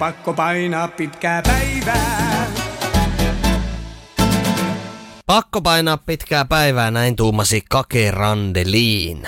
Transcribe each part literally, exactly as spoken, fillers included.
pakko painaa pitkää päivää. Pakko painaa pitkää päivää, näin tuumasi Kake Randelin.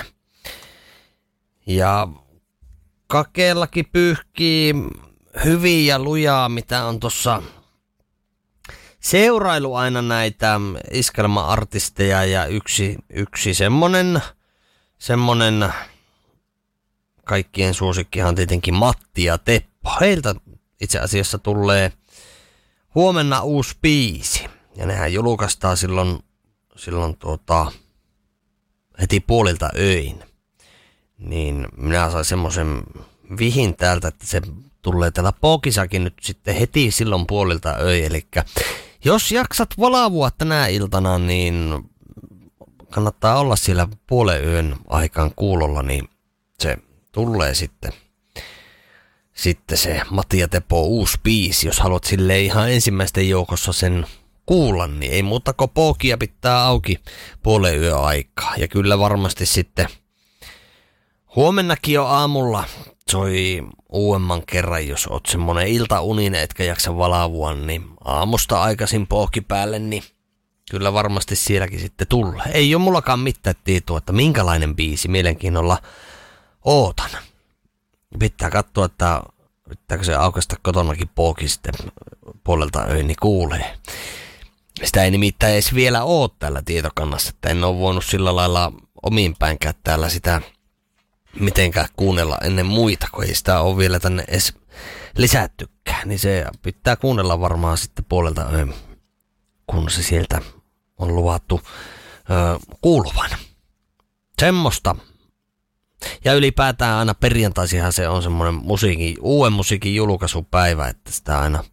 Ja Kakeellakin pyyhkii hyvin ja lujaa, mitä on tossa seurailu aina näitä iskelma-artisteja ja yksi, yksi semmonen, semmonen kaikkien suosikkihan on tietenkin Matti ja Teppo. Heiltä itse asiassa tulee huomenna uusi biisi. Ja nehän julkaistaan silloin, silloin tuota, heti puolilta öin. Niin minä sain semmoisen vihin täältä, että se tulee täällä Pookisakin nyt sitten heti silloin puolilta öin. Eli jos jaksat valavua tänä iltana, niin kannattaa olla siellä puolen yön aikaan kuulolla, niin se tulee sitten. Sitten se Matti ja Teppo uusi biisi, jos haluat sille ihan ensimmäisten joukossa sen kuulla, niin ei muuta kuin Pookia pitää auki puolen yön aikaa. Ja kyllä varmasti sitten huomennakin jo aamulla soi uudemman kerran, jos oot semmonen iltauninen, etkä jaksa valavua, niin aamusta aikaisin Pooki päälle, niin kyllä varmasti sielläkin sitten tulee. Ei ole mullakaan mitään tietoa, että minkälainen biisi mielenkiinnolla ootan. Pitää katsoa, että pitääkö se aukaista kotonakin Pooki sitten puolelta öin, niin kuulee. Sitä ei nimittäin edes vielä ole täällä tietokannassa, että en ole voinut sillä lailla omiin päinkään täällä sitä mitenkään kuunnella ennen muita, kun ei sitä ole vielä tänne edes lisättykään. Niin se pitää kuunnella varmaan sitten puolelta öin, kun se sieltä on luvattu ö, kuuluvan. Semmosta. Ja ylipäätään aina perjantaisihan se on semmoinen musiikin, uuden musiikin julkaisupäivä, että sitä aina,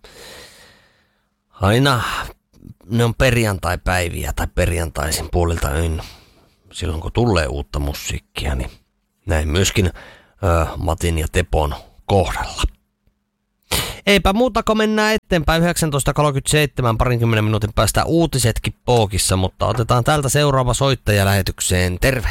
aina ne on perjantai-päiviä tai perjantaisin puolilta öin, silloin kun tulee uutta musiikkia, niin näin myöskin ö, Matin ja Tepon kohdalla. Eipä muuta, kun mennään eteenpäin yhdeksäntoista kolmekymmentäseitsemän parinkymmenen minuutin päästä uutisetkin Pookissa, mutta otetaan täältä seuraava soittaja lähetykseen. Terve!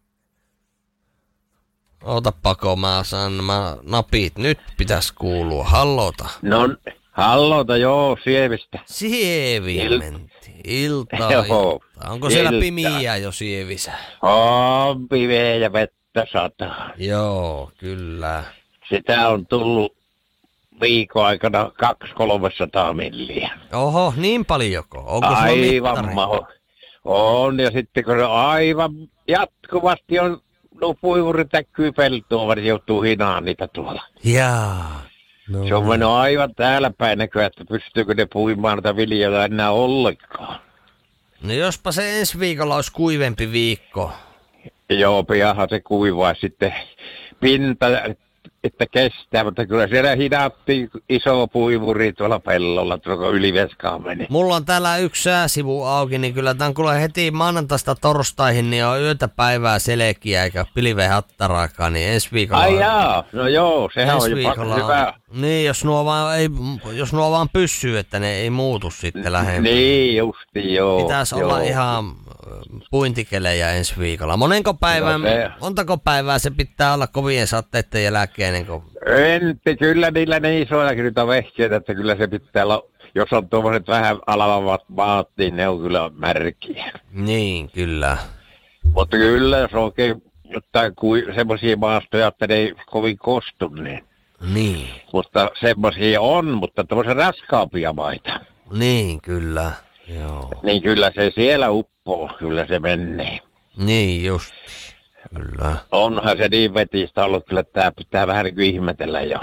Otapako mä saan nämä napit. Nyt pitäisi kuulua. Hallota. No, hallota, joo, Sievistä. Sievi Il... menti. Ilta, joo, ilta. Onko siellä ilta. pimiä jo Sievissä? On pimeä ja vettä sataa. Joo, kyllä. Sitä on tullut viikon aikana kaksi kolmesataa milliä. Oho, niin paljonko? Onko aivan maho. On, ja sitten kun se aivan jatkuvasti on no puivurit näkyy peltoon, vaan joutuu hinaan niitä tuolla. Jaa. No. Se on mennyt aivan täällä päin näkyä, että pystyykö ne puimaan näitä viljaa enää ollenkaan. No jospa se ensi viikolla olisi kuivempi viikko. Joo, pianhan se kuivaa sitten pinta, että kestää, mutta kyllä siellä hinaattiin iso puivuri tuolla pellolla, tuolla Yliveskaan meni. Mulla on täällä yksi sääsivu auki, niin kyllä tämän kuule heti maanantaista torstaihin, niin on yötä päivää selkiä eikä pilveen hattaraakaan, niin ensi viikolla... Ai jaa, no joo, sehän on jopa hyvä. Niin, jos nuo, vaan, ei, jos nuo vaan pysyy, että ne ei muutu sitten lähempää. Niin, justi, joo. Pitäisi joo. olla ihan puintikelejä ensi viikolla. Monenko päivän, no se... montako päivää se pitää olla kovien sateiden jälkeen? Niin kuin... Enti, kyllä niillä niin isoja kyllä vehkeitä, että kyllä se pitää olla, jos on tuommoiset vähän alavat maat, niin ne on kyllä märkiä. Niin, kyllä. Mutta kyllä, jos on oikein jotain semmoisia maastoja, että ne ei kovin kostu, niin. Niin. Mutta semmoisia on, mutta tuommoisia raskaampia maita. Niin, kyllä. Joo. Niin kyllä se siellä uppoo, kyllä se menee. Niin, just. Kyllä. Onhan se niin vetistä ollut, kyllä tää pitää vähän niin kuin ihmetellä jo.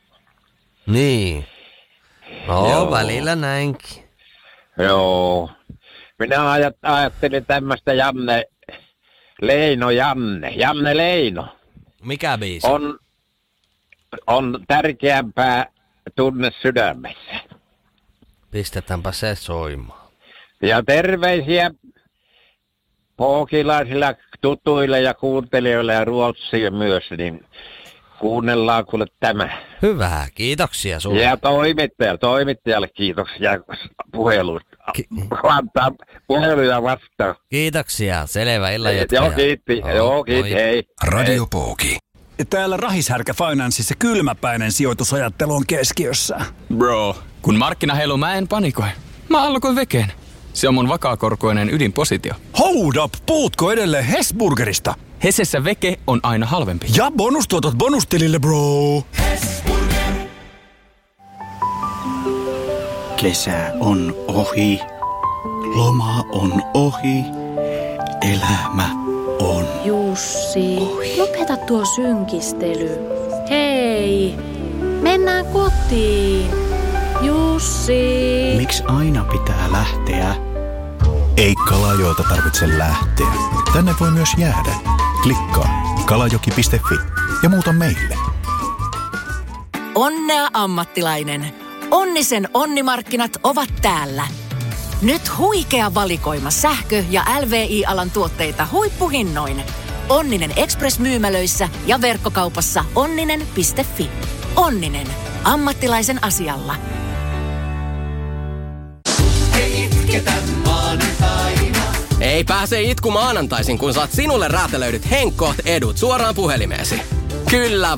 Niin. No, joo. Välillä näinkin. Joo. Minä ajat, ajattelin tämmöistä Janne, Leino Janne, Janne Leino. Mikä biisi? On, on tärkeämpää tunne sydämessä. Pistetäänpä se soimaan. Ja terveisiä pookilaisilla tutuille ja kuuntelijoille ja Ruotsille myös, niin kuunnellaan kuule tämä. Hyvä, kiitoksia sinulle. Ja toimittajalle, toimittajalle kiitoksia puheluista. Ki- Antaa puheluja vastaan. Kiitoksia, selvä illan jatkaja. Joo, kiitti. Oh, Joo, kiitti, hei. Radio Pooki. Täällä Rahishärkä Financeissa kylmäpäinen sijoitusajattelu on keskiössä. Bro, kun markkina heiluu, mä en panikoi. Mä allokoin vekeen. Se on mun vakaakorkoinen ydinpositio. Hold up, puhutko edelleen Hesburgerista? Hesessä veke on aina halvempi. Ja bonustuotot bonustilille, bro. Kesä on ohi, loma on ohi, elämä on Jussi, ohi. lopeta tuo synkistely. Hei, mennään kotiin. Jussi. Miksi aina pitää lähteä? Ei Kalajoelta tarvitse lähteä. Tänne voi myös jäädä. Klikkaa kalajoki piste fi ja muuta meille. Onnea ammattilainen. Onnisen onnimarkkinat ovat täällä. Nyt huikea valikoima sähkö- ja L V I-alan tuotteita huippuhinnoin. Onninen Express-myymälöissä ja verkkokaupassa onninen piste fi. Onninen. Ammattilaisen asialla. Ei pääse itku maanantaisin, kun saat sinulle räätälöidyt Henkkoht edut suoraan puhelimeesi. Kyllä